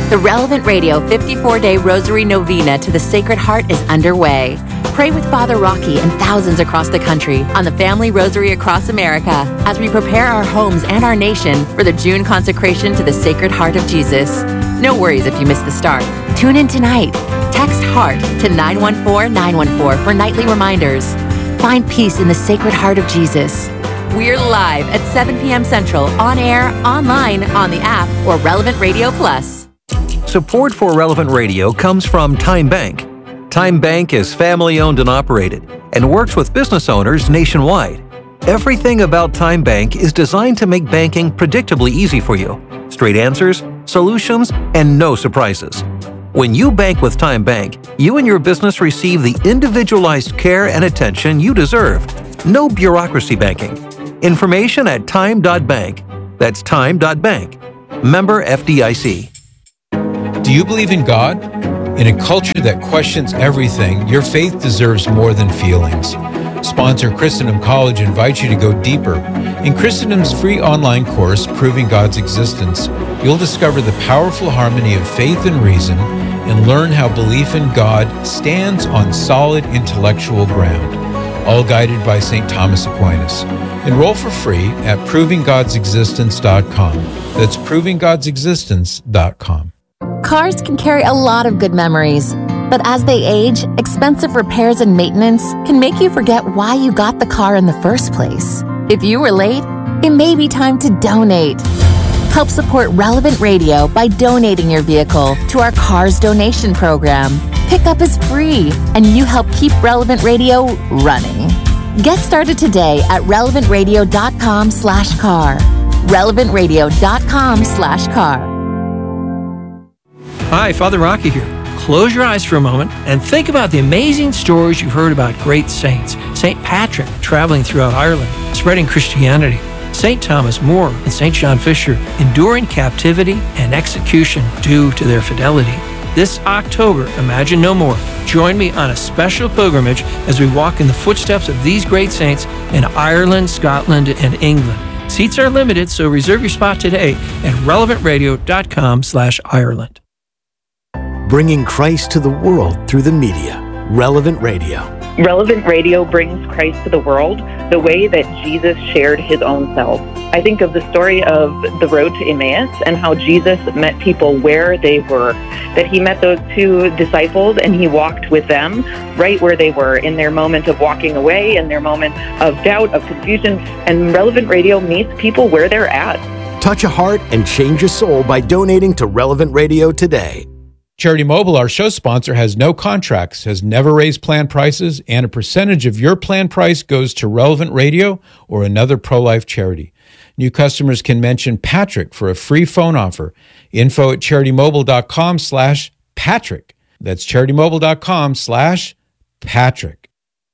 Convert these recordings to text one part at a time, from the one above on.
The Relevant Radio 54-day Rosary Novena to the Sacred Heart is underway. Pray with Father Rocky and thousands across the country on the Family Rosary across America as we prepare our homes and our nation for the June consecration to the Sacred Heart of Jesus. No worries if you miss the start. Tune in tonight. Text HEART to 914-914 for nightly reminders. Find peace in the Sacred Heart of Jesus. We're live at 7 p.m. Central, on air, online, on the app, or Relevant Radio Plus. Support for Relevant Radio comes from Time Bank. Time Bank is family-owned and operated and works with business owners nationwide. Everything about Time Bank is designed to make banking predictably easy for you. Straight answers, solutions, and no surprises. When you bank with Time Bank, you and your business receive the individualized care and attention you deserve. No bureaucracy banking. Information at time.bank. That's time.bank. Member FDIC. Do you believe in God? In a culture that questions everything, your faith deserves more than feelings. Sponsor Christendom College invites you to go deeper. In Christendom's free online course, Proving God's Existence, you'll discover the powerful harmony of faith and reason and learn how belief in God stands on solid intellectual ground, all guided by St. Thomas Aquinas. Enroll for free at provinggodsexistence.com. That's provinggodsexistence.com. Cars can carry a lot of good memories, but as they age, expensive repairs and maintenance can make you forget why you got the car in the first place. If you were late, it may be time to donate. Help support Relevant Radio by donating your vehicle to our Cars Donation Program. Pickup is free, and you help keep Relevant Radio running. Get started today at relevantradio.com/car. relevantradio.com/car. Hi, Father Rocky here. Close your eyes for a moment and think about the amazing stories you've heard about great saints. St. Patrick traveling throughout Ireland, spreading Christianity. St. Thomas More and St. John Fisher enduring captivity and execution due to their fidelity. This October, Imagine No More. Join me on a special pilgrimage as we walk in the footsteps of these great saints in Ireland, Scotland, and England. Seats are limited, so reserve your spot today at relevantradio.com/Ireland. Bringing Christ to the world through the media. Relevant Radio. Relevant Radio brings Christ to the world the way that Jesus shared his own self. I think of the story of the road to Emmaus and how Jesus met people where they were, that he met those two disciples and he walked with them right where they were in their moment of walking away, in their moment of doubt, of confusion. And Relevant Radio meets people where they're at. Touch a heart and change a soul by donating to Relevant Radio today. Charity Mobile, our show sponsor, has no contracts, has never raised plan prices, and a percentage of your plan price goes to Relevant Radio or another pro-life charity. New customers can mention Patrick for a free phone offer. Info at CharityMobile.com/Patrick. That's CharityMobile.com/Patrick.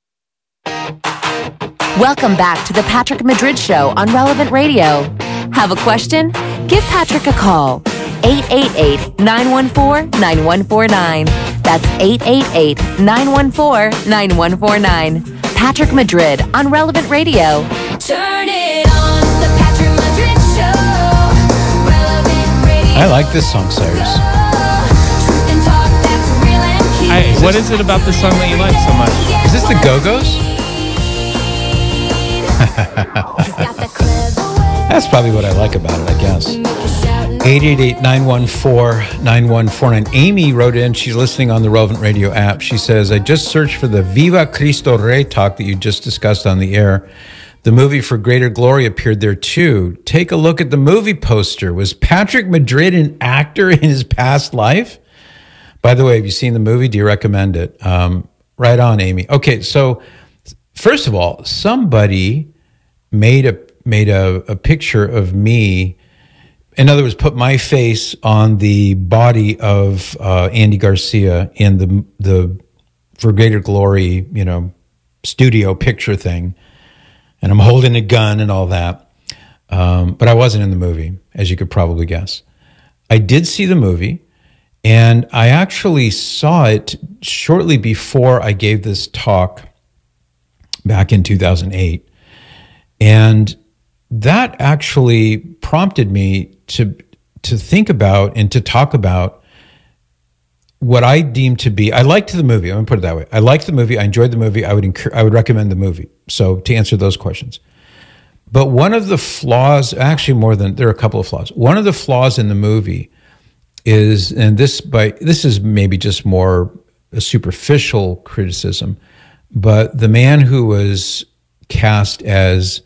Welcome back to the Patrick Madrid Show on Relevant Radio. Have a question? Give Patrick a call. 888-914-9149. That's 888-914-9149. Patrick Madrid on Relevant Radio. Turn it on, it's the Patrick Madrid Show. Relevant Radio. I like this song, Cyrus. Truth and talk, that's real and key. What is it about this song that you like so much? Is this the Go-Go's? That's probably what I like about it, I guess. 888-914-9149. Amy wrote in, she's listening on the Relevant Radio app. She says, I just searched for the Viva Cristo Rey talk that you just discussed on the air. The movie For Greater Glory appeared there too. Take a look at the movie poster. Was Patrick Madrid an actor in his past life? By the way, have you seen the movie? Do you recommend it? Right on, Amy. Okay, so first of all, somebody made a picture of me. In other words, put my face on the body of Andy Garcia in the For Greater Glory, studio picture thing, and I'm holding a gun and all that. But I wasn't in the movie, as you could probably guess. I did see the movie, and I actually saw it shortly before I gave this talk back in 2008, and that actually prompted me to think about and to talk about what I deem to be, I liked the movie. I'm going to put it that way. I liked the movie. I enjoyed the movie. I would recommend the movie. So to answer those questions. But one of the flaws, actually there are a couple of flaws. One of the flaws in the movie is, and this is maybe just more a superficial criticism, but the man who was cast as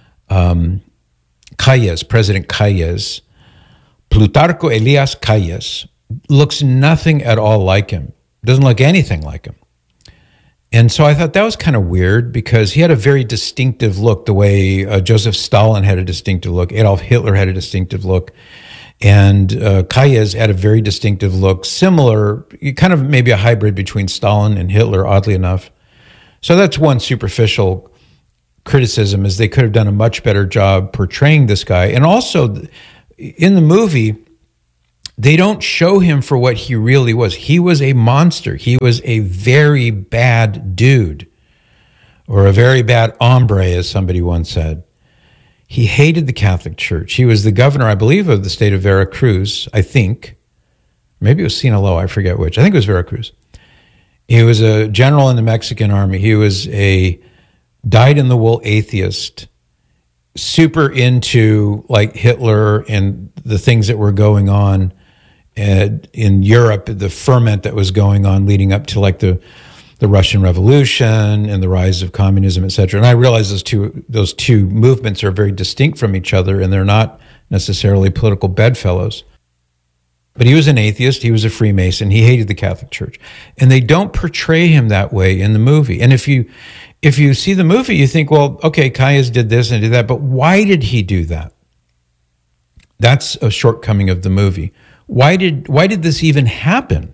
Calles, President Calles, Plutarco Elias Calles, looks nothing at all like him. Doesn't look anything like him. And so I thought that was kind of weird because he had a very distinctive look, the way Joseph Stalin had a distinctive look, Adolf Hitler had a distinctive look, and Calles had a very distinctive look, similar, kind of maybe a hybrid between Stalin and Hitler, oddly enough. So that's one superficial criticism, is they could have done a much better job portraying this guy. And also, in the movie, they don't show him for what he really was. He was a monster. He was a very bad dude, or a very bad hombre, as somebody once said. He hated the Catholic Church. He was the governor, I believe, of the state of Veracruz, I think. Maybe it was Sinaloa, I forget which. I think it was Veracruz. He was a general in the Mexican army. He was a dyed-in-the-wool atheist, super into like Hitler and the things that were going on in Europe, the ferment that was going on leading up to like the Russian Revolution and the rise of communism, etc. And I realize those two movements are very distinct from each other, and they're not necessarily political bedfellows. But he was an atheist. He was a Freemason. He hated the Catholic Church, and they don't portray him that way in the movie. And if you see the movie, you think, well, okay, Calles did this and did that, but why did he do that? That's a shortcoming of the movie. Why did this even happen?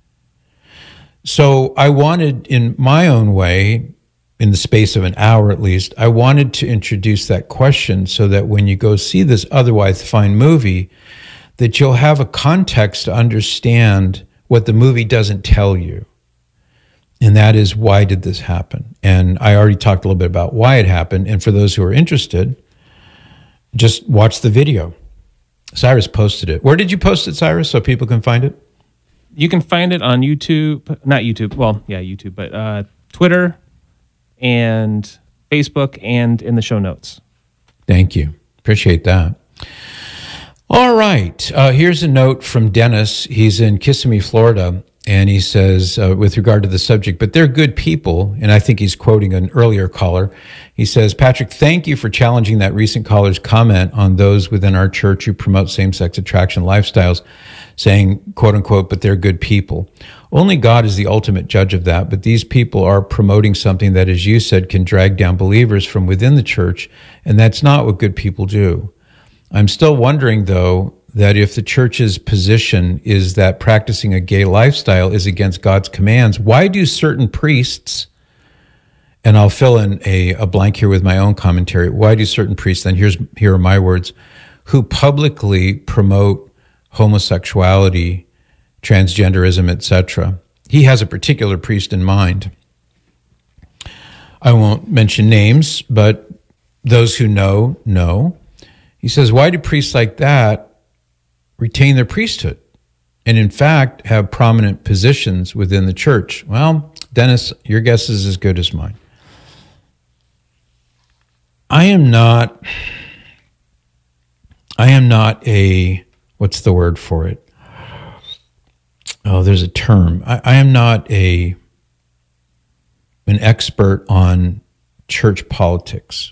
So I wanted, in my own way, in the space of an hour at least, I wanted to introduce that question so that when you go see this otherwise fine movie, that you'll have a context to understand what the movie doesn't tell you. And that is, why did this happen? And I already talked a little bit about why it happened. And for those who are interested, just watch the video. Cyrus posted it. Where did you post it, Cyrus, so people can find it? You can find it on YouTube, not YouTube, well, yeah, YouTube, but Twitter and Facebook and in the show notes. Thank you. Appreciate that. All right. Here's a note from Dennis. He's in Kissimmee, Florida. And he says, with regard to the subject, but they're good people. And I think he's quoting an earlier caller. He says, Patrick, thank you for challenging that recent caller's comment on those within our church who promote same-sex attraction lifestyles, saying, quote unquote, but they're good people. Only God is the ultimate judge of that. But these people are promoting something that, as you said, can drag down believers from within the church. And that's not what good people do. I'm still wondering, though, that if the church's position is that practicing a gay lifestyle is against God's commands, why do certain priests, and I'll fill in a blank here with my own commentary, why do certain priests, then here are my words, who publicly promote homosexuality, transgenderism, etc. He has a particular priest in mind. I won't mention names, but those who know. He says, why do priests like that retain their priesthood and in fact have prominent positions within the church? Well, Dennis, your guess is as good as mine. I am not a, what's the word for it? Oh, there's a term. I am not an expert on church politics.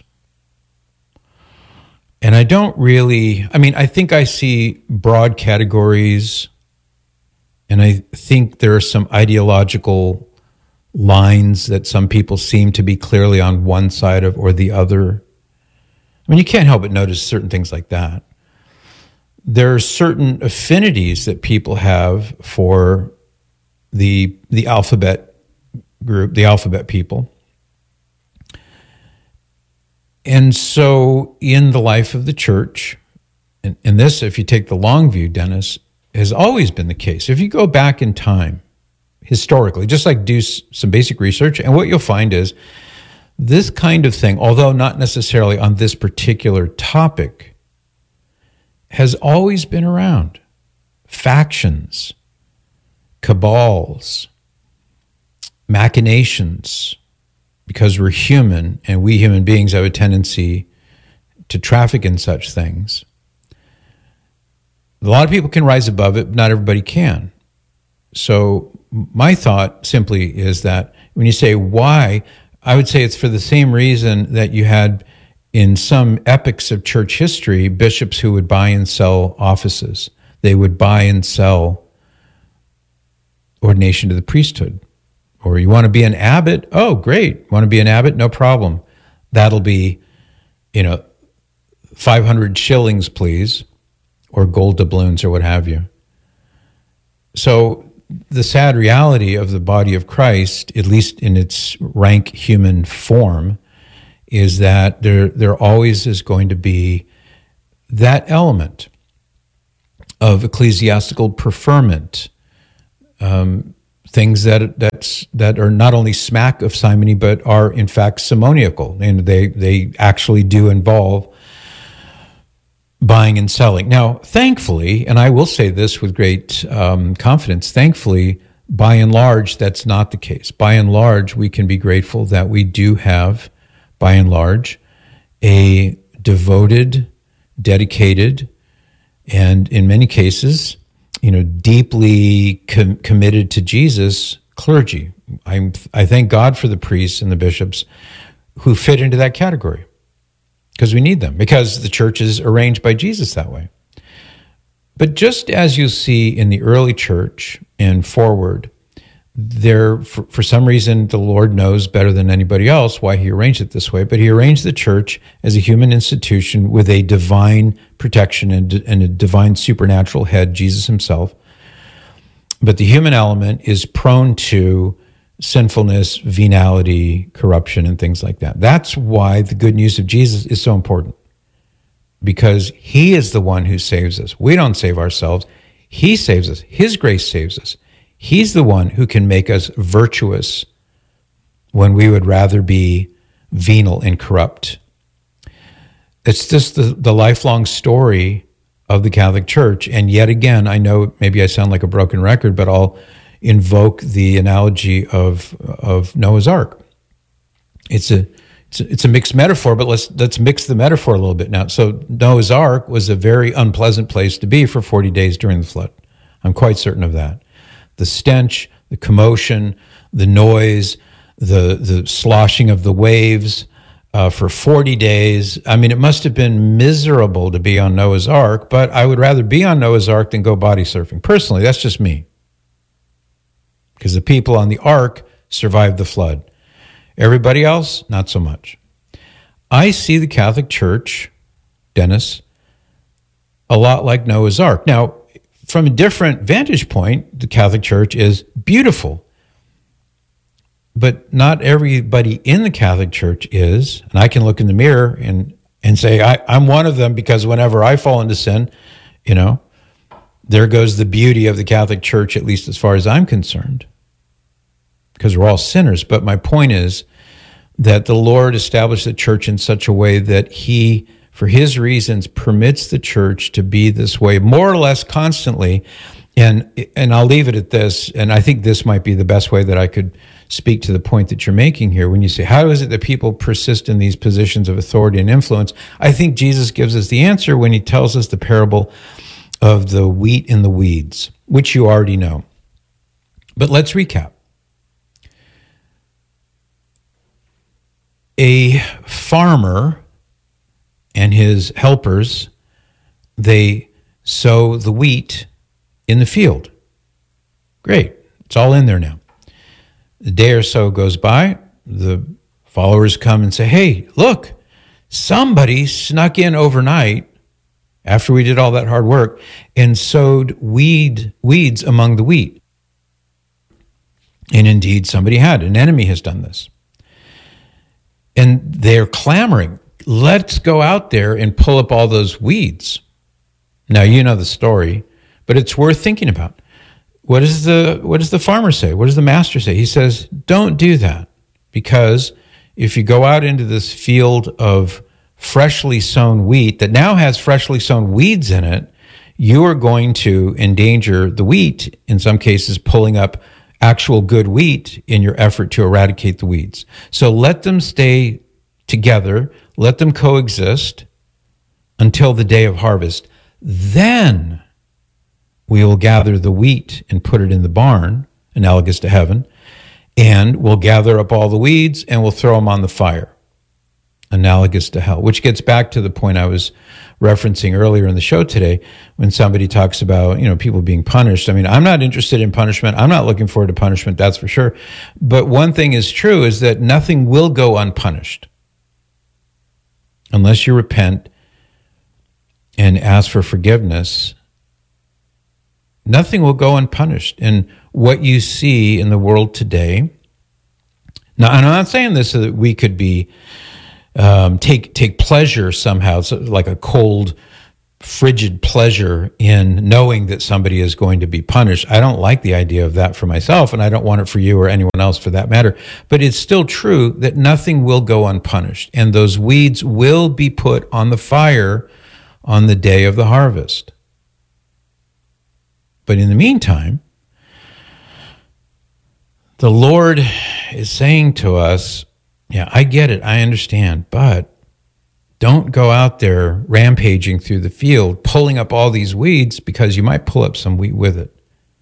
And I don't really, I think I see broad categories, and I think there are some ideological lines that some people seem to be clearly on one side of or the other. You can't help but notice certain things like that. There are certain affinities that people have for the alphabet group, the alphabet people. And so in the life of the church, and this, if you take the long view, Dennis, has always been the case. If you go back in time, historically, just like do some basic research, and what you'll find is this kind of thing, although not necessarily on this particular topic, has always been around. Factions, cabals, machinations, because we're human and we human beings have a tendency to traffic in such things. A lot of people can rise above it, but not everybody can. So my thought simply is that when you say why, I would say it's for the same reason that you had in some epochs of church history, bishops who would buy and sell offices. They would buy and sell ordination to the priesthood. Or you want to be an abbot? Oh, great. Want to be an abbot? No problem. That'll be, 500 shillings, please, or gold doubloons or what have you. So the sad reality of the body of Christ, at least in its rank human form, is that there always is going to be that element of ecclesiastical preferment, things that are not only smack of simony, but are in fact simoniacal, and they actually do involve buying and selling. Now, thankfully, and I will say this with great confidence, thankfully, by and large, that's not the case. By and large, we can be grateful that we do have, by and large, a devoted, dedicated, and in many cases, deeply committed to Jesus clergy. I thank God for the priests and the bishops who fit into that category, because we need them, because the church is arranged by Jesus that way. But just as you see in the early church and forward, there, for some reason, the Lord knows better than anybody else why he arranged it this way, but he arranged the church as a human institution with a divine protection and a divine supernatural head, Jesus himself. But the human element is prone to sinfulness, venality, corruption, and things like that. That's why the good news of Jesus is so important, because he is the one who saves us. We don't save ourselves. He saves us. His grace saves us. He's the one who can make us virtuous when we would rather be venal and corrupt. It's just the lifelong story of the Catholic Church. And yet again, I know maybe I sound like a broken record, but I'll invoke the analogy of Noah's Ark. It's a mixed metaphor, but let's mix the metaphor a little bit now. So Noah's Ark was a very unpleasant place to be for 40 days during the flood. I'm quite certain of that. The stench, the commotion, the noise, the sloshing of the waves for 40 days. I mean, it must have been miserable to be on Noah's Ark, but I would rather be on Noah's Ark than go body surfing. Personally, that's just me. Because the people on the ark survived the flood. Everybody else, not so much. I see the Catholic Church, Dennis, a lot like Noah's Ark. Now, from a different vantage point, the Catholic Church is beautiful. But not everybody in the Catholic Church is. And I can look in the mirror and say, I'm one of them, because whenever I fall into sin, there goes the beauty of the Catholic Church, at least as far as I'm concerned, because we're all sinners. But my point is that the Lord established the church in such a way that he, for his reasons, permits the church to be this way more or less constantly. And I'll leave it at this, and I think this might be the best way that I could speak to the point that you're making here. When you say, how is it that people persist in these positions of authority and influence? I think Jesus gives us the answer when he tells us the parable of the wheat and the weeds, which you already know. But let's recap. A farmer and his helpers, they sow the wheat in the field. Great. It's all in there now. A day or so goes by. The followers come and say, hey, look, somebody snuck in overnight after we did all that hard work and sowed weeds among the wheat. And indeed, somebody had. An enemy has done this. And they're clamoring, let's go out there and pull up all those weeds. Now, you know the story, but it's worth thinking about. What does the farmer say? What does the master say? He says, don't do that, because if you go out into this field of freshly sown wheat that now has freshly sown weeds in it, you are going to endanger the wheat, in some cases, pulling up actual good wheat in your effort to eradicate the weeds. So let them stay together, let them coexist until the day of harvest. Then we will gather the wheat and put it in the barn, analogous to heaven, and we'll gather up all the weeds and we'll throw them on the fire, analogous to hell, which gets back to the point I was referencing earlier in the show today when somebody talks about, people being punished. I mean, I'm not interested in punishment. I'm not looking forward to punishment, that's for sure. But one thing is true is that nothing will go unpunished unless you repent and ask for forgiveness. Nothing will go unpunished. And what you see in the world today, now, I'm not saying this so that we could be take pleasure somehow, so like a cold, frigid pleasure in knowing that somebody is going to be punished. I don't like the idea of that for myself, and I don't want it for you or anyone else for that matter. But it's still true that nothing will go unpunished, and those weeds will be put on the fire on the day of the harvest. But in the meantime, the Lord is saying to us, yeah, I get it, I understand, but don't go out there rampaging through the field, pulling up all these weeds, because you might pull up some wheat with it.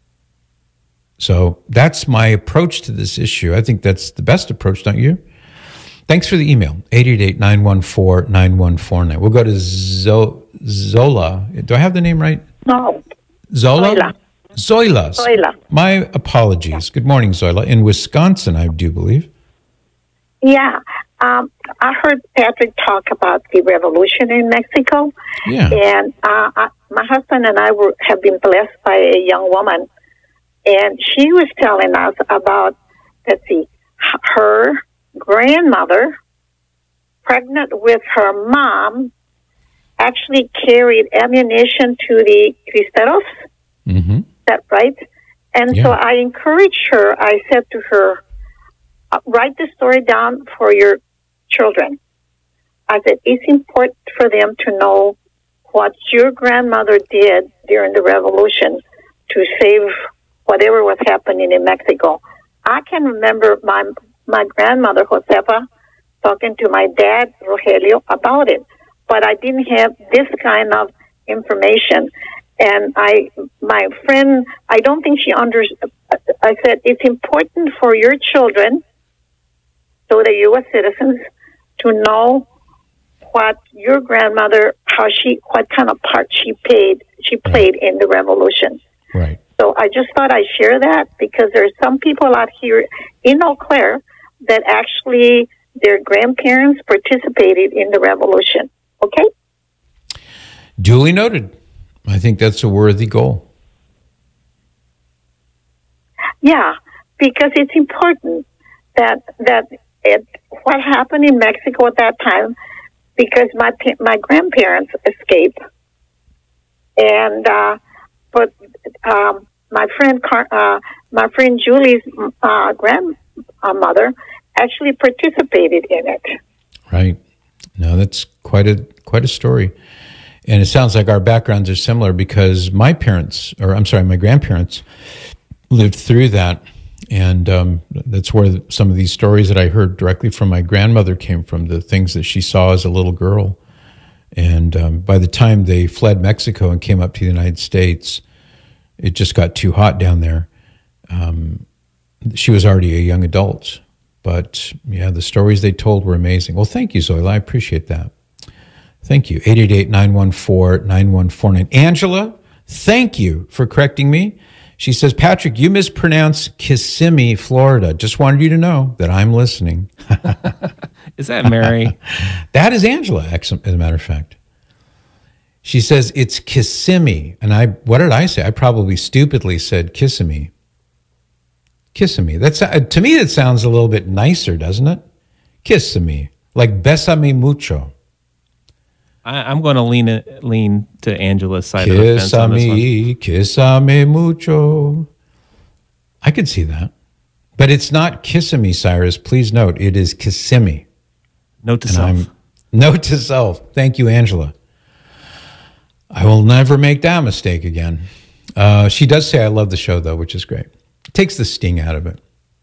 So that's my approach to this issue. I think that's the best approach, don't you? Thanks for the email, 888-914-9149. We'll go to Zola. Do I have the name right? No. Zola? Zoila. My apologies. Good morning, Zoila. In Wisconsin, I do believe. Yeah. I heard Patrick talk about the revolution in Mexico. Yeah. And my husband and I have been blessed by a young woman. And she was telling us about, her grandmother, pregnant with her mom, actually carried ammunition to the Cristeros. Mm-hmm. Is that right? And so I encouraged her. I said to her, write the story down for your children. I said, it's important for them to know what your grandmother did during the revolution to save whatever was happening in Mexico. I can remember my grandmother, Josefa, talking to my dad, Rogelio, about it. But I didn't have this kind of information. And my friend, I don't think she understood. I said, it's important for your children, so the U.S. citizens, to know what your grandmother, what kind of part she played in the revolution. Right. So I just thought I'd share that, because there's some people out here in Eau Claire that actually their grandparents participated in the revolution. Okay? Duly noted. I think that's a worthy goal. Yeah, because it's important that what happened in Mexico at that time, because my grandparents escaped, and but my friend Julie's grandmother actually participated in it. Right. No, that's quite a story. And it sounds like our backgrounds are similar, because my grandparents lived through that. And that's where some of these stories that I heard directly from my grandmother came from, the things that she saw as a little girl. And by the time they fled Mexico and came up to the United States, it just got too hot down there. She was already a young adult. But yeah, the stories they told were amazing. Well, thank you, Zoila. I appreciate that. Thank you. 888-914-9149. Angela, thank you for correcting me. She says, Patrick, you mispronounced Kissimmee, Florida. Just wanted you to know that I'm listening. Is that Mary? That is Angela, as a matter of fact. She says, it's Kissimmee. And what did I say? I probably stupidly said Kissimmee. Kissimmee. To me, it sounds a little bit nicer, doesn't it? Kissimmee. Like Bésame mucho. I'm going to lean to Angela's side of the fence on this one. Kissame mucho. I could see that. But it's not Kissimmee, Cyrus. Please note, it is Kissimmee. Note to self. Note to self. Thank you, Angela. I will never make that mistake again. She does say, I love the show, though, which is great. It takes the sting out of it.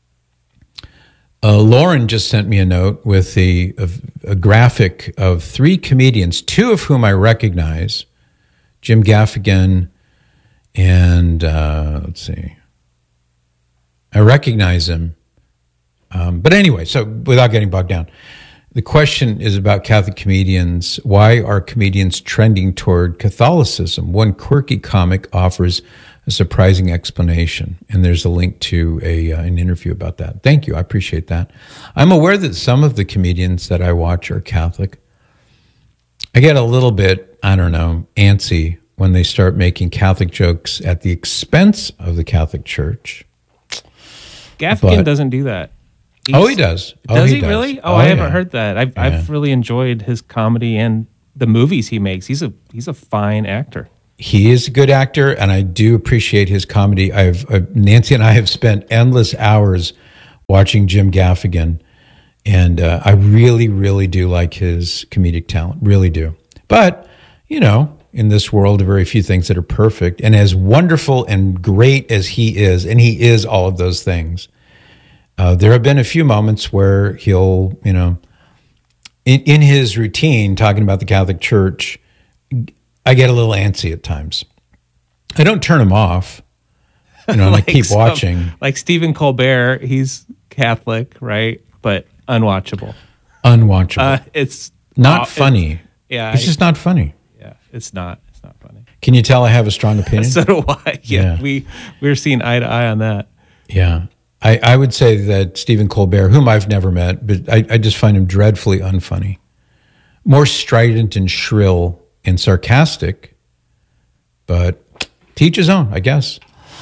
Lauren just sent me a note with a graphic of 3 comedians, 2 of whom I recognize, Jim Gaffigan and, let's see, I recognize him. But anyway, so without getting bogged down, the question is about Catholic comedians. Why are comedians trending toward Catholicism? One quirky comic offers a surprising explanation, and there's a link to an interview about that. Thank you. I appreciate that. I'm aware that some of the comedians that I watch are Catholic. I get a little bit, I don't know, antsy when they start making Catholic jokes at the expense of the Catholic Church. Gaffigan doesn't do that. He does. Does he really? I haven't heard that. I've really enjoyed his comedy and the movies he makes. He's a fine actor. He is a good actor, and I do appreciate his comedy. Nancy and I have spent endless hours watching Jim Gaffigan, and I really, really do like his comedic talent. Really do. But, in this world, there are very few things that are perfect. And as wonderful and great as he is, and he is all of those things, there have been a few moments where he'll, in his routine, talking about the Catholic Church, I get a little antsy at times. I don't turn him off, and I keep watching. Like Stephen Colbert, he's Catholic, right? But unwatchable. It's not funny. It's just not funny. Yeah, it's not funny. Can you tell I have a strong opinion? So do I. Yeah. We're seeing eye to eye on that. Yeah. I would say that Stephen Colbert, whom I've never met, but I just find him dreadfully unfunny. More strident and shrill and sarcastic, but to each his own, I guess.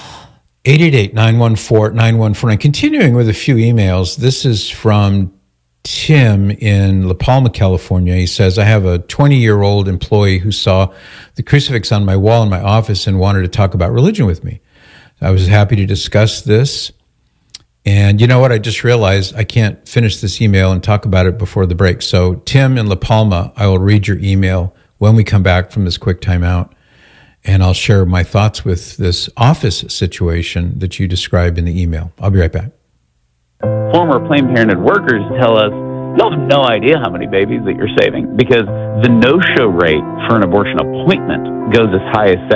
888-914-9149. Continuing with a few emails. This is from Tim in La Palma, California. He says, I have a 20-year-old employee who saw the crucifix on my wall in my office and wanted to talk about religion with me. I was happy to discuss this. And you know what? I just realized I can't finish this email and talk about it before the break. So Tim in La Palma, I will read your email when we come back from this quick timeout, and I'll share my thoughts with this office situation that you describe in the email. I'll be right back. Former Planned Parenthood workers tell us, you'll have no idea how many babies that you're saving because the no-show rate for an abortion appointment goes as high as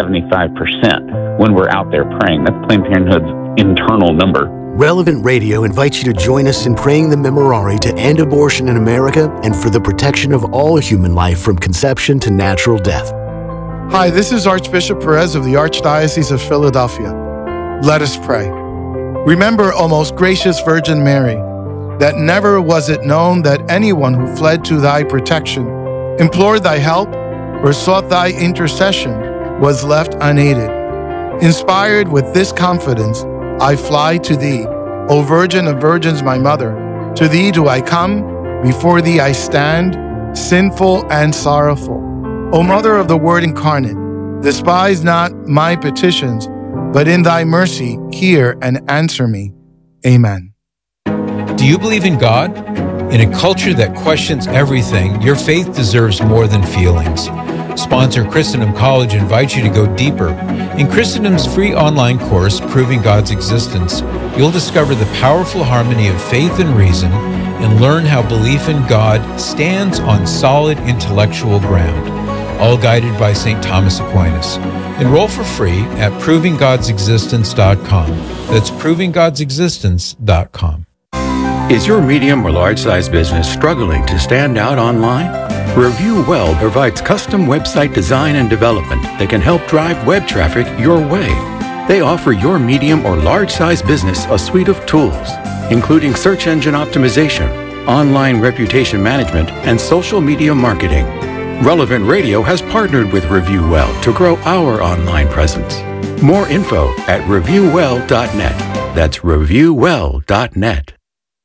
75% when we're out there praying. That's Planned Parenthood's internal number. Relevant Radio invites you to join us in praying the Memorare to end abortion in America and for the protection of all human life from conception to natural death. Hi, this is Archbishop Perez of the Archdiocese of Philadelphia. Let us pray. Remember, O most gracious Virgin Mary, that never was it known that anyone who fled to thy protection, implored thy help, or sought thy intercession was left unaided. Inspired with this confidence, I fly to thee, O Virgin of Virgins, my mother. To thee do I come, before thee I stand, sinful and sorrowful. O Mother of the Word incarnate, despise not my petitions, but in thy mercy hear and answer me. Amen. Do you believe in God? In a culture that questions everything, your faith deserves more than feelings. Sponsor Christendom College invites you to go deeper. In Christendom's free online course, Proving God's Existence, you'll discover the powerful harmony of faith and reason and learn how belief in God stands on solid intellectual ground, all guided by St. Thomas Aquinas. Enroll for free at provinggodsexistence.com. That's provinggodsexistence.com. Is your medium or large-size business struggling to stand out online? Review Well provides custom website design and development that can help drive web traffic your way. They offer your medium or large-size business a suite of tools, including search engine optimization, online reputation management, and social media marketing. Relevant Radio has partnered with Review Well to grow our online presence. More info at reviewwell.net. That's reviewwell.net.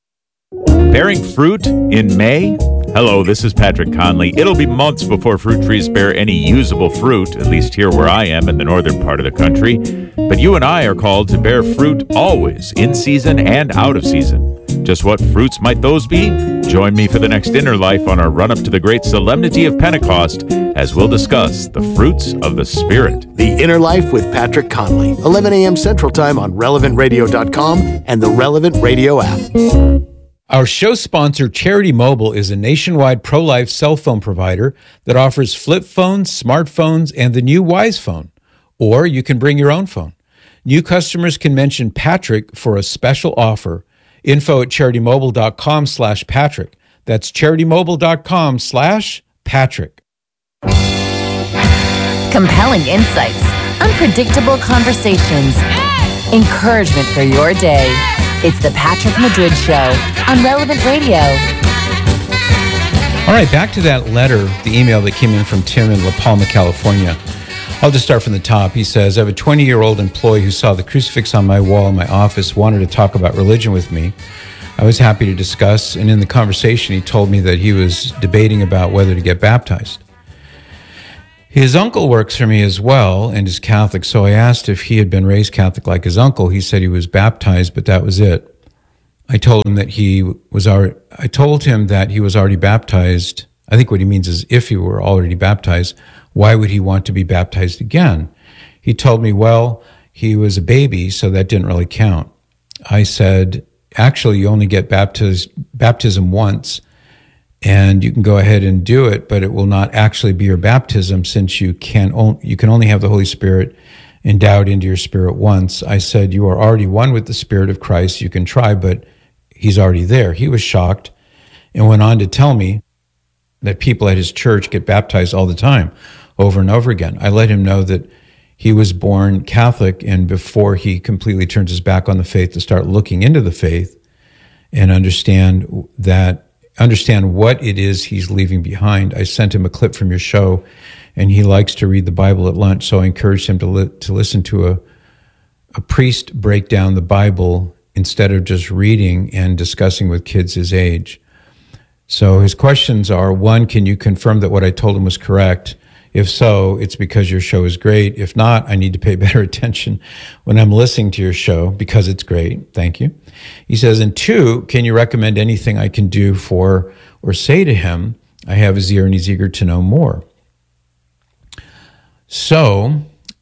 Bearing fruit in May? Hello, this is Patrick Conley. It'll be months before fruit trees bear any usable fruit, at least here where I am in the northern part of the country. But you and I are called to bear fruit always, in season and out of season. Just what fruits might those be? Join me for the next Inner Life on our run-up to the great solemnity of Pentecost as we'll discuss the fruits of the Spirit. The Inner Life with Patrick Conley, 11 a.m. Central Time on relevantradio.com and the Relevant Radio app. Our show sponsor, Charity Mobile, is a nationwide pro-life cell phone provider that offers flip phones, smartphones, and the new Wise Phone. Or you can bring your own phone. New customers can mention Patrick for a special offer. Info at CharityMobile.com/Patrick. That's CharityMobile.com/Patrick. Compelling insights, unpredictable conversations, encouragement for your day. It's the Patrick Madrid Show on Relevant Radio. All right, back to that letter, the email that came in from Tim in La Palma, California. I'll just start from the top. He says, I have a 20-year-old employee who saw the crucifix on my wall in my office, wanted to talk about religion with me. I was happy to discuss, and in the conversation, he told me that he was debating about whether to get baptized. His uncle works for me as well and is Catholic, so I asked if he had been raised Catholic like his uncle. He said he was baptized, but that was it. I told him that he was already baptized. I think what he means is if he were already baptized, why would he want to be baptized again? He told me, well, he was a baby, so that didn't really count. I said, actually, you only get baptism once, and you can go ahead and do it, but it will not actually be your baptism since you can only have the Holy Spirit endowed into your spirit once. I said, you are already one with the Spirit of Christ. You can try, but he's already there. He was shocked and went on to tell me that people at his church get baptized all the time, over and over again. I let him know that he was born Catholic, and before he completely turns his back on the faith, to start looking into the faith and understand what it is he's leaving behind. I sent him a clip from your show, and he likes to read the Bible at lunch, so I encouraged him to listen to a priest break down the Bible instead of just reading and discussing with kids his age. So his questions are, one, can you confirm that what I told him was correct? If so, it's because your show is great. If not, I need to pay better attention when I'm listening to your show because it's great. Thank you. He says, and two, can you recommend anything I can do for or say to him? I have his ear and he's eager to know more. So,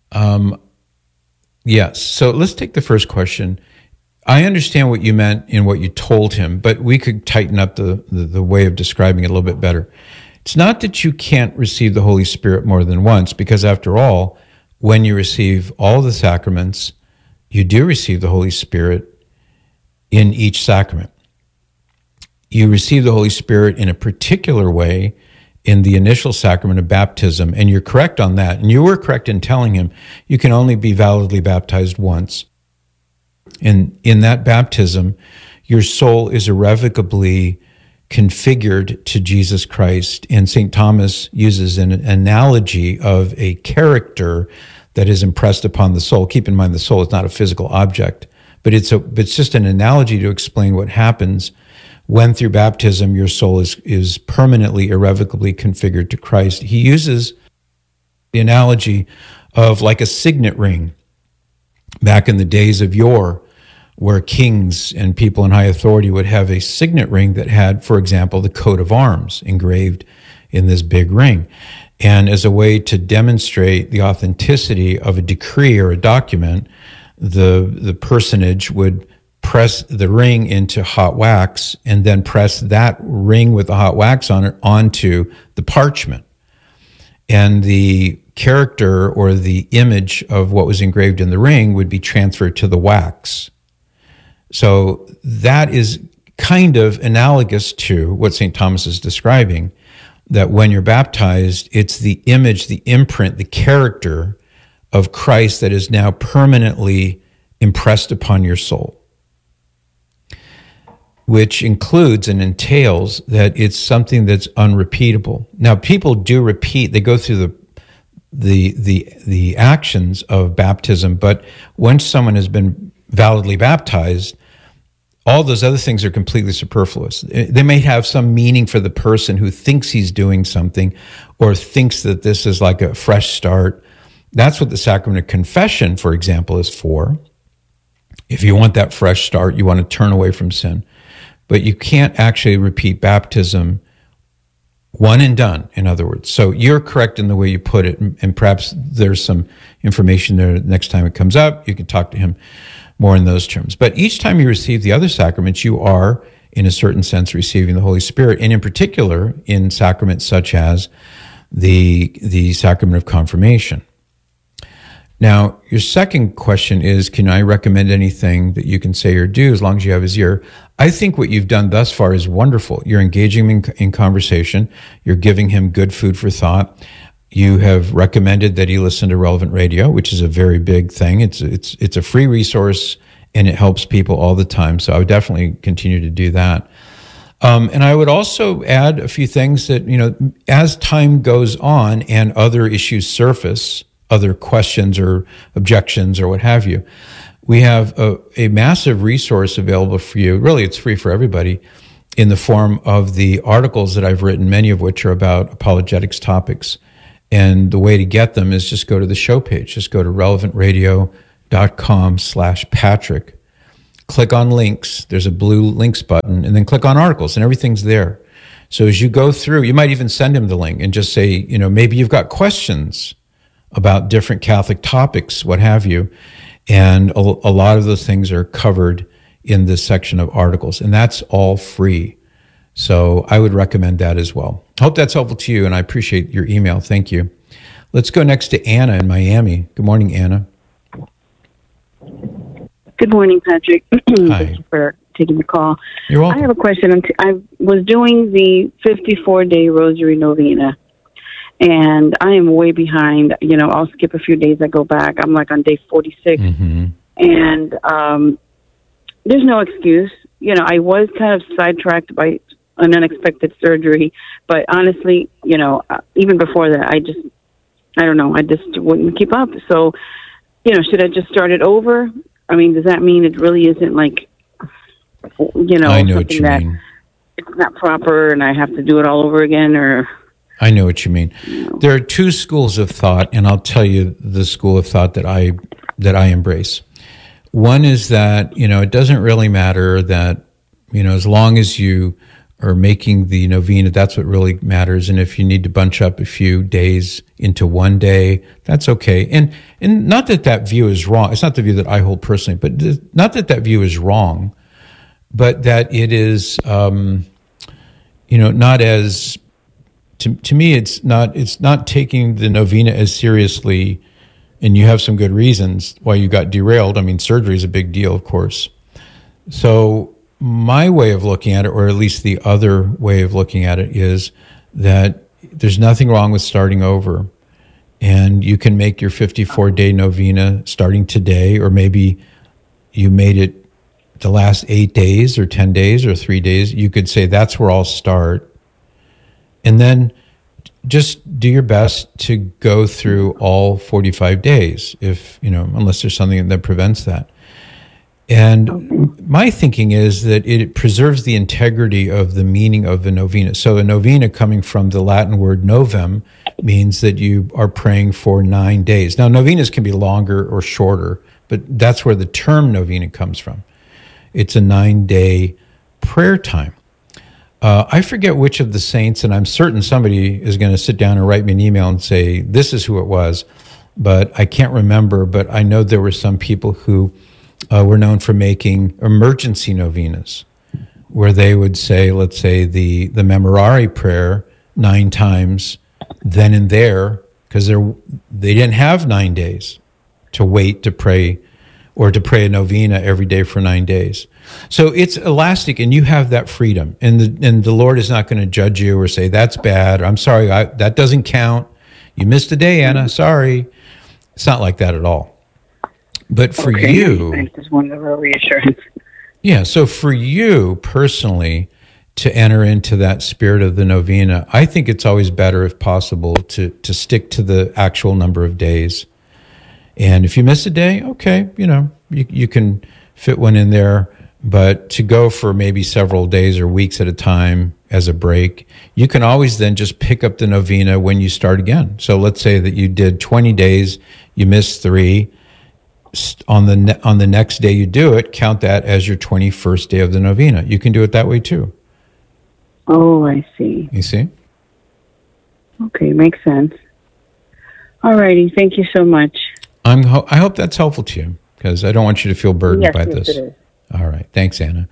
yes. So let's take the first question. I understand what you meant in what you told him, but we could tighten up the way of describing it a little bit better. It's not that you can't receive the Holy Spirit more than once, because after all, when you receive all the sacraments, you do receive the Holy Spirit in each sacrament. You receive the Holy Spirit in a particular way in the initial sacrament of baptism, and you're correct on that. And you were correct in telling him you can only be validly baptized once. And in that baptism, your soul is irrevocably configured to Jesus Christ. And St. Thomas uses an analogy of a character that is impressed upon the soul. Keep in mind, the soul is not a physical object, but it's just an analogy to explain what happens when through baptism your soul is permanently, irrevocably configured to Christ. He uses the analogy of like a signet ring back in the days of yore, where kings and people in high authority would have a signet ring that had, for example, the coat of arms engraved in this big ring. And as a way to demonstrate the authenticity of a decree or a document, the personage would press the ring into hot wax and then press that ring with the hot wax on it onto the parchment. And the character or the image of what was engraved in the ring would be transferred to the wax. So that is kind of analogous to what St. Thomas is describing, that when you're baptized, it's the image, the imprint, the character of Christ that is now permanently impressed upon your soul, which includes and entails that it's something that's unrepeatable. Now, people do repeat, they go through the actions of baptism, but once someone has been validly baptized, all those other things are completely superfluous. They may have some meaning for the person who thinks he's doing something or thinks that this is like a fresh start. That's what the sacrament of confession, for example, is for. If you want that fresh start, you want to turn away from sin. but you can't actually repeat baptism one and done, in other words. So you're correct in the way you put it, and perhaps there's some information there next time it comes up. You can talk to him more in those terms. But each time you receive the other sacraments, you are, in a certain sense, receiving the Holy Spirit, and in particular, in sacraments such as the sacrament of confirmation. Now, your second question is, can I recommend anything that you can say or do as long as you have his ear? I think what you've done thus far is wonderful. You're engaging him in conversation. You're giving him good food for thought. You have recommended that he listen to Relevant Radio, which is a very big thing. It's a free resource, and it helps people all the time. So I would definitely continue to do that. And I would also add a few things that, as time goes on and other issues surface, other questions or objections or what have you, we have a massive resource available for you. Really, it's free for everybody, in the form of the articles that I've written, many of which are about apologetics topics. And the way to get them is just go to the show page. Just go to relevantradio.com/Patrick. Click on links. There's a blue links button, and then click on articles, and everything's there. So as you go through, you might even send him the link and just say, maybe you've got questions about different Catholic topics, what have you. And a lot of those things are covered in this section of articles, and that's all free. So I would recommend that as well. Hope that's helpful to you, and I appreciate your email. Thank you. Let's go next to Anna in Miami. Good morning, Anna. Good morning, Patrick. Hi. Thank you for taking the call. You're welcome. I have a question. I was doing the 54-day Rosary Novena, and I am way behind. I'll skip a few days. I go back. I'm like on day 46. Mm-hmm. And there's no excuse. I was kind of sidetracked by an unexpected surgery, but honestly, even before that, I don't know. I just wouldn't keep up. So, should I just start it over? I mean, does that mean it really isn't like, I know what something you that mean. It's not proper and I have to do it all over again, or? I know what you mean. There are two schools of thought, and I'll tell you the school of thought that I embrace. One is that, it doesn't really matter that, as long as you are making the novena, that's what really matters. And if you need to bunch up a few days into one day, that's okay. And not that view is wrong. It's not the view that I hold personally, but not that view is wrong, but that it is, not as, to me, it's not taking the novena as seriously, and you have some good reasons why you got derailed. I mean, surgery is a big deal, of course. So my way of looking at it, or at least the other way of looking at it, is that there's nothing wrong with starting over. And you can make your 54-day novena starting today, or maybe you made it the last 8 days or 10 days or 3 days. You could say, that's where I'll start. And then just do your best to go through all 45 days, if, unless there's something that prevents that. And my thinking is that it preserves the integrity of the meaning of the novena. So a novena, coming from the Latin word novem, means that you are praying for 9 days. Now, novenas can be longer or shorter, but that's where the term novena comes from. It's a 9-day prayer time. I forget which of the saints, and I'm certain somebody is going to sit down and write me an email and say, this is who it was, but I can't remember. But I know there were some people who were known for making emergency novenas, where they would say, let's say, the Memorare prayer 9 times then and there, because they didn't have 9 days to wait to pray, or to pray a novena every day for 9 days. So it's elastic, and you have that freedom. And the Lord is not going to judge you or say, that's bad, or I'm sorry, that doesn't count. You missed a day, Anna, sorry. It's not like that at all. But for you, I just wanted a little reassurance. Yeah, so for you personally to enter into that spirit of the novena, I think it's always better, if possible, to stick to the actual number of days. And if you miss a day, okay, you can fit one in there. But to go for maybe several days or weeks at a time as a break, you can always then just pick up the novena when you start again. So let's say that you did 20 days, you missed 3. on the next day you do it, count that as your 21st day of the novena. You can do it that way too. Oh, I see. You see? Okay, makes sense. All righty. Thank you so much. I hope that's helpful to you, because I don't want you to feel burdened by this. Yes, it is. All right. Thanks, Anna.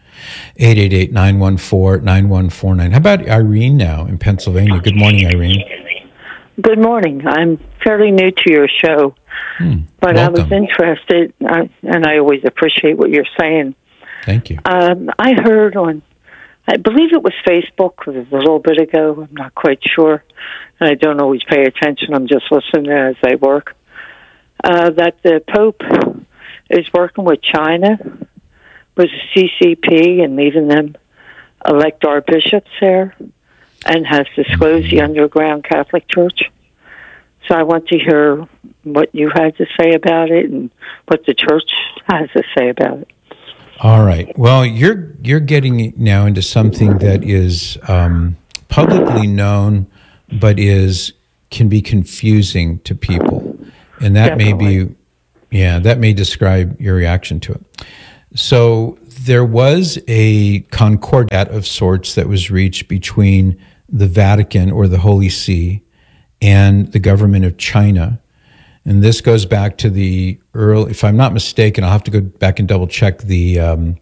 888-914-9149. How about Irene now in Pennsylvania? Good morning, Irene. Good morning. I'm fairly new to your show, but I was interested, and I always appreciate what you're saying. Thank you. I heard on, I believe it was Facebook, it was a little bit ago, I'm not quite sure, and I don't always pay attention, I'm just listening as I work, that the Pope is working with China, with the CCP, and leaving them elect our bishops there, and has disclosed the underground Catholic Church. So I want to hear what you had to say about it and what the church has to say about it. All right. Well, you're getting now into something that is publicly known, but can be confusing to people, and that Definitely. that may describe your reaction to it. So there was a concordat of sorts that was reached between the Vatican, or the Holy See, and the government of China. And this goes back to the early, if I'm not mistaken, I'll have to go back and double check the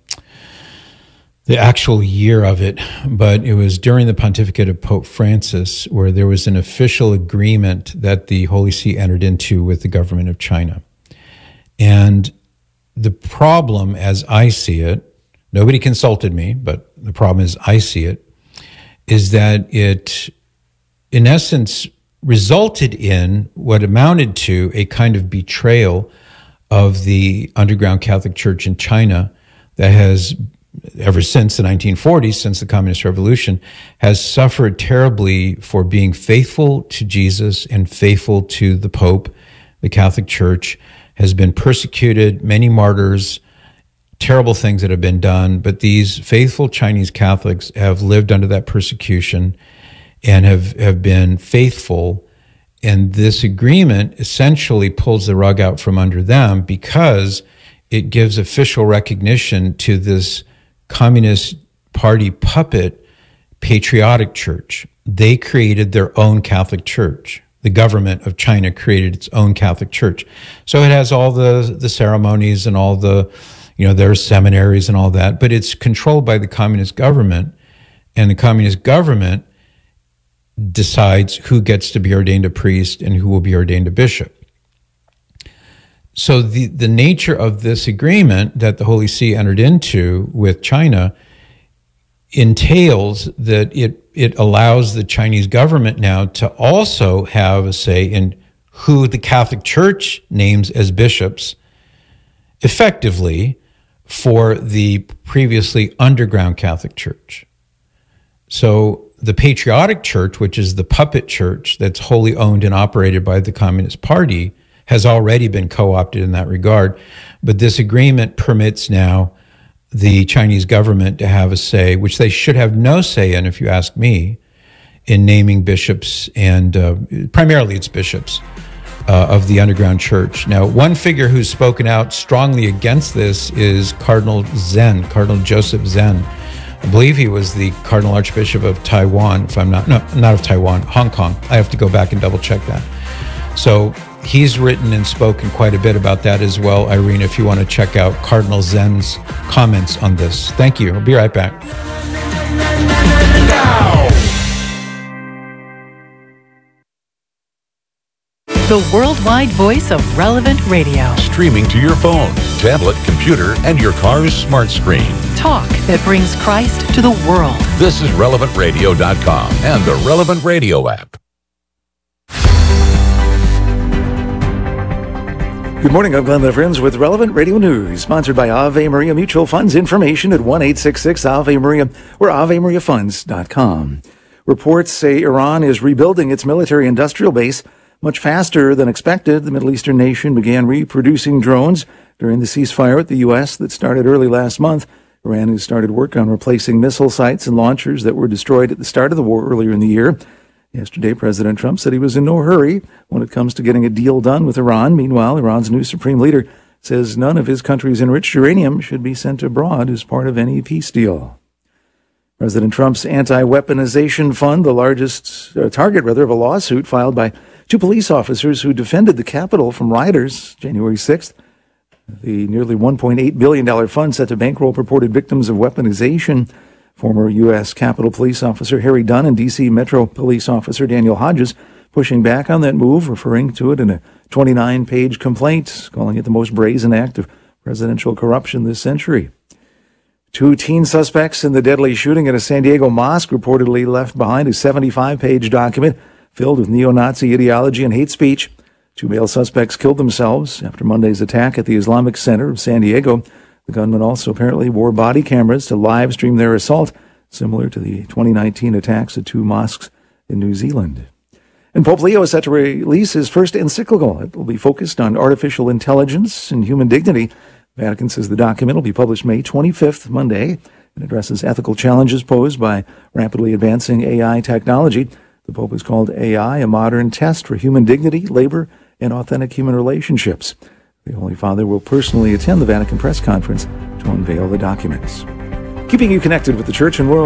actual year of it, but it was during the pontificate of Pope Francis, where there was an official agreement that the Holy See entered into with the government of China. And the problem, as I see it, nobody consulted me, but the problem as I see it, is that it, in essence, resulted in what amounted to a kind of betrayal of the underground Catholic Church in China that has, ever since the 1940s, since the Communist Revolution, has suffered terribly for being faithful to Jesus and faithful to the Pope. The Catholic Church has been persecuted, many martyrs, terrible things that have been done, but these faithful Chinese Catholics have lived under that persecution and have been faithful. And this agreement essentially pulls the rug out from under them, because it gives official recognition to this Communist Party puppet patriotic church. They created their own Catholic Church. The government of China created its own Catholic Church. So it has all the ceremonies and all the, there are seminaries and all that, but it's controlled by the communist government, and the communist government decides who gets to be ordained a priest and who will be ordained a bishop. So the nature of this agreement that the Holy See entered into with China entails that it allows the Chinese government now to also have a say in who the Catholic Church names as bishops, effectively, for the previously underground Catholic Church. So the patriotic church, which is the puppet church that's wholly owned and operated by the Communist Party, has already been co-opted in that regard. But this agreement permits now the Chinese government to have a say, which they should have no say in, if you ask me, in naming bishops, and primarily it's bishops of the underground church. Now, one figure who's spoken out strongly against this is Cardinal Zen, Cardinal Joseph Zen. I believe he was the Cardinal Archbishop of Taiwan, if I'm not of Taiwan, Hong Kong. I have to go back and double check that. So he's written and spoken quite a bit about that as well, Irene, if you want to check out Cardinal Zen's comments on this. Thank you. I'll be right back. The worldwide voice of Relevant Radio. Streaming to your phone, tablet, computer, and your car's smart screen. Talk that brings Christ to the world. This is RelevantRadio.com and the Relevant Radio app. Good morning, I'm Glenn Friends with Relevant Radio News, sponsored by Ave Maria Mutual Funds. Information at 1-866-AVE-MARIA or AveMariaFunds.com. Reports say Iran is rebuilding its military-industrial base much faster than expected. The Middle Eastern nation began reproducing drones during the ceasefire with the U.S. that started early last month. Iran has started work on replacing missile sites and launchers that were destroyed at the start of the war earlier in the year. Yesterday, President Trump said he was in no hurry when it comes to getting a deal done with Iran. Meanwhile, Iran's new supreme leader says none of his country's enriched uranium should be sent abroad as part of any peace deal. President Trump's anti-weaponization fund, the largest target of a lawsuit filed by two police officers who defended the Capitol from rioters January 6th. The nearly $1.8 billion fund set to bankroll purported victims of weaponization. Former U.S. Capitol Police Officer Harry Dunn and D.C. Metro Police Officer Daniel Hodges pushing back on that move, referring to it in a 29-page complaint, calling it the most brazen act of presidential corruption this century. Two teen suspects in the deadly shooting at a San Diego mosque reportedly left behind a 75-page document filled with neo-Nazi ideology and hate speech. Two male suspects killed themselves after Monday's attack at the Islamic Center of San Diego. The gunmen also apparently wore body cameras to live stream their assault, similar to the 2019 attacks at two mosques in New Zealand. And Pope Leo is set to release his first encyclical. It will be focused on artificial intelligence and human dignity. Vatican says the document will be published May 25th, Monday, and addresses ethical challenges posed by rapidly advancing AI technology. The Pope has called AI a modern test for human dignity, labor, and authentic human relationships. The Holy Father will personally attend the Vatican press conference to unveil the documents. Keeping you connected with the church and world.